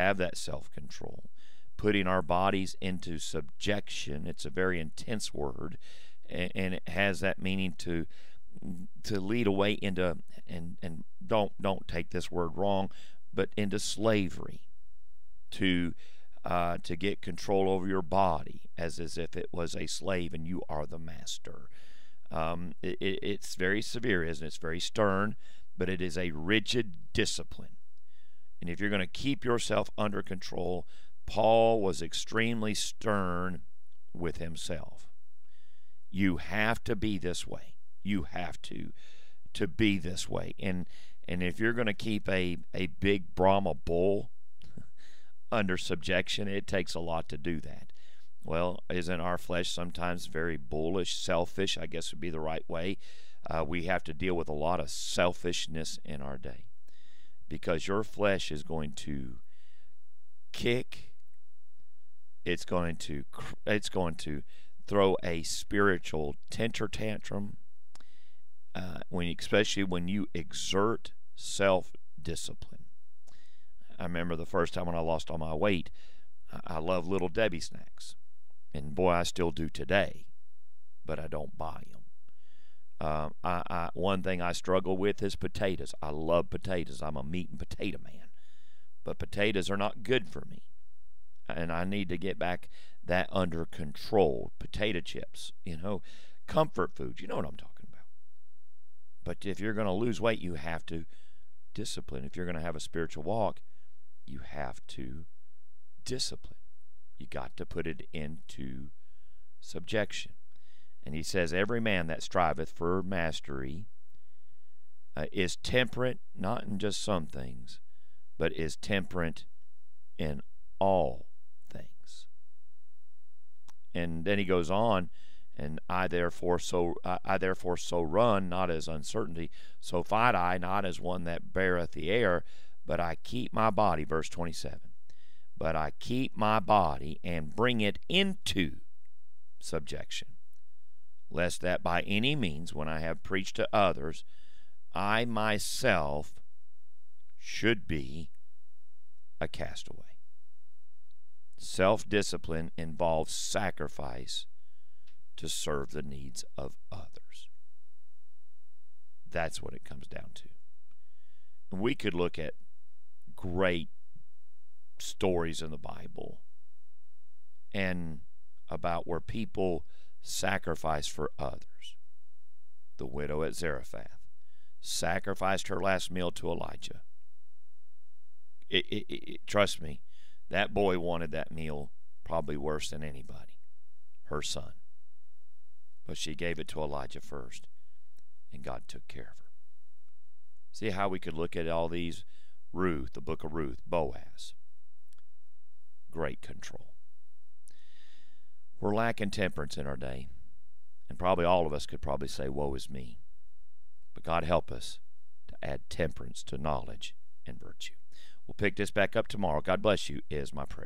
have that self-control, putting our bodies into subjection. It's a very intense word, and it has that meaning to lead away into, and don't take this word wrong, but into slavery, to get control over your body as if it was a slave and you are the master. It's very severe, isn't it? It's very stern, but it is a rigid discipline. And if you're going to keep yourself under control, Paul was extremely stern with himself. You have to be this way. You have to be this way. And if you're going to keep a big Brahma bull under subjection, it takes a lot to do that. Well, isn't our flesh sometimes very bullish, selfish, I guess would be the right way? We have to deal with a lot of selfishness in our day, because your flesh is going to kick. It's going to throw a spiritual temper tantrum, especially when you exert self-discipline. I remember the first time when I lost all my weight, I love Little Debbie snacks. And boy, I still do today, but I don't buy them. One thing I struggle with is potatoes. I love potatoes. I'm a meat and potato man. But potatoes are not good for me. And I need to get back that under control. Potato chips, comfort food. You know what I'm talking about. But if you're going to lose weight, you have to discipline. If you're going to have a spiritual walk, you have to discipline. You got to put it into subjection. And he says, every man that striveth for mastery is temperate, not in just some things, but is temperate in all things. And then he goes on, and I therefore so run, not as uncertainty, so fight I, not as one that beareth the air, but I keep my body, verse 27. But I keep my body and bring it into subjection, lest that by any means, when I have preached to others, I myself should be a castaway. Self-discipline involves sacrifice to serve the needs of others. That's what it comes down to. And we could look at great stories in the Bible and about where people sacrifice for others. The widow at Zarephath sacrificed her last meal to Elijah. Trust me, that boy wanted that meal probably worse than anybody, her son. But she gave it to Elijah first, and God took care of her. See how we could look at all these? Ruth, the book of Ruth, Boaz. Great control. We're lacking temperance in our day, and probably all of us could probably say, woe is me. But God help us to add temperance to knowledge and virtue. We'll pick this back up tomorrow. God bless you is my prayer.